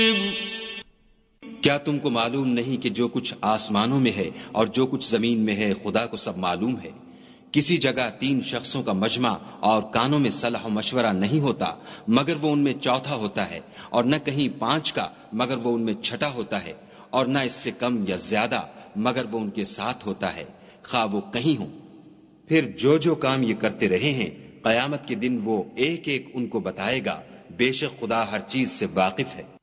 क्या तुमको मालूम नहीं कि जो कुछ आसमानों में है और जो कुछ जमीन में है खुदा को सब मालूम है। किसी जगह 3 शख्सों का मजमा और कानों में सलाह मशवरा नहीं होता मगर वो उनमें चौथा होता है, और न कहीं 5 का मगर वो उनमें छठा होता है, और न इससे कम या ज्यादा मगर वो उनके साथ होता है, खा वो कहीं हो। फिर जो जो काम ये करते रहे हैं कयामत के दिन वो एक एक उनको बताएगा। बेशक खुदा हर चीज से वाकिफ है।